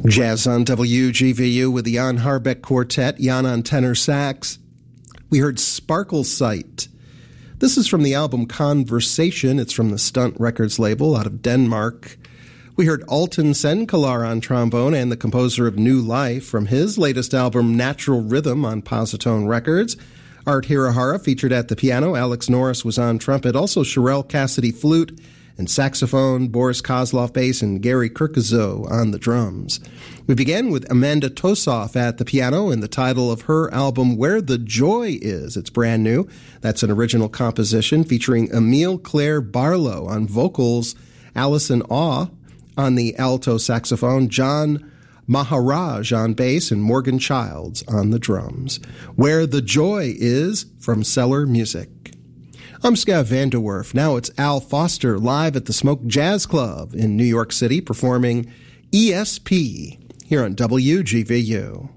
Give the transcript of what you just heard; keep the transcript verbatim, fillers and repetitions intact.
Jazz on W G V U with the Jan Harbeck Quartet, Jan on tenor sax. We heard Sparkle Sight. This is from the album Conversation. It's from the Stunt Records label out of Denmark. We heard Alton Senkalar on trombone and the composer of New Life from his latest album Natural Rhythm on Positone Records. Art Hirahara featured at the piano. Alex Norris was on trumpet. Also Sherelle Cassidy flute and saxophone, Boris Kozlov bass, and Gary Kirkazo on the drums. We began with Amanda Tosoff at the piano and the title of her album Where the Joy Is. It's brand new. That's an original composition featuring Emile Claire Barlow on vocals, Allison Awe on the alto saxophone, John Maharaj on bass, and Morgan Childs on the drums. Where the Joy Is from Cellar Music. I'm Scav Vanderwerf. Now it's Al Foster live at the Smoke Jazz Club in New York City performing E S P here on W G V U.